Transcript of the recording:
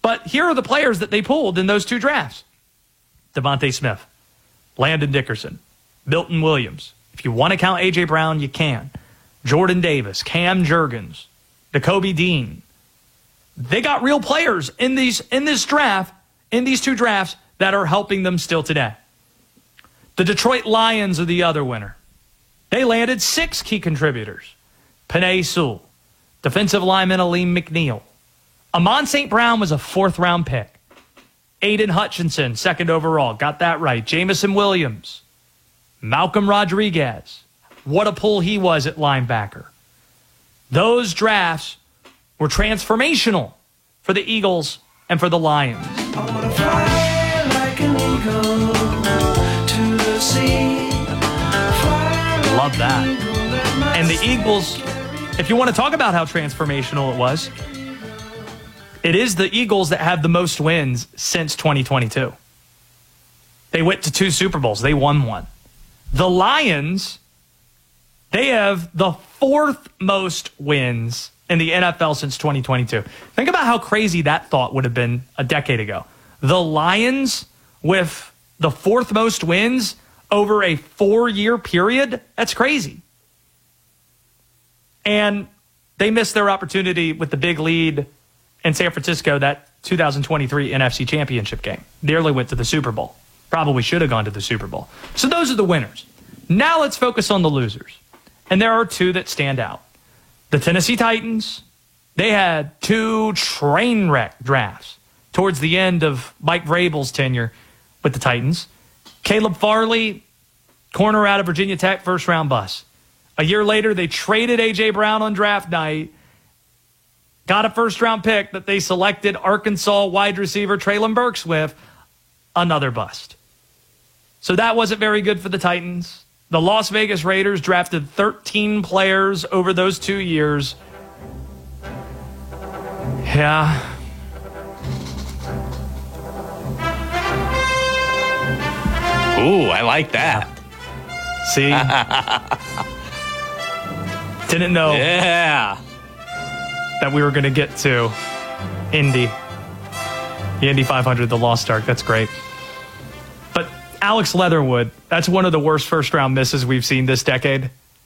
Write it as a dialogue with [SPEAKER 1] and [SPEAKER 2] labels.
[SPEAKER 1] But here are the players that they pulled in those two drafts. Devontae Smith, Landon Dickerson, Milton Williams. If you want to count A.J. Brown, you can. Jordan Davis, Cam Jurgens, Nakobe Dean. They got real players in these two drafts that are helping them still today. The Detroit Lions are the other winner. They landed 6 key contributors. Penei Sewell, defensive lineman Aleem McNeil. Amon St. Brown was a 4th-round pick. Aiden Hutchinson, 2nd overall. Got that right. Jamison Williams. Malcolm Rodriguez. What a pull he was at linebacker. Those drafts were transformational for the Eagles and for the Lions.
[SPEAKER 2] I wanna fly like an eagle to the sea.
[SPEAKER 1] Love that. And the Eagles, if you want to talk about how transformational it was, it is the Eagles that have the most wins since 2022. They went to 2 Super Bowls. They won 1. The Lions, they have the 4th most wins in the NFL since 2022. Think about how crazy that thought would have been a decade ago. The Lions with the 4th most wins over a 4-year period, that's crazy. And they missed their opportunity with the big lead in San Francisco, that 2023 NFC Championship game. Nearly went to the Super Bowl. Probably should have gone to the Super Bowl. So those are the winners. Now let's focus on the losers. And there are 2 that stand out. The Tennessee Titans, they had 2 train wreck drafts towards the end of Mike Vrabel's tenure with the Titans. Caleb Farley, corner out of Virginia Tech, 1st-round bust. A year later, they traded A.J. Brown on draft night, got a 1st-round pick that they selected Arkansas wide receiver Treylon Burks with, another bust. So that wasn't very good for the Titans. The Las Vegas Raiders drafted 13 players over those 2 years. Yeah.
[SPEAKER 3] Ooh, I like that.
[SPEAKER 1] See? Didn't know that we were going to get to Indy. The Indy 500, the Lost Ark. That's great. But Alex Leatherwood, that's one of the worst 1st-round misses we've seen this decade.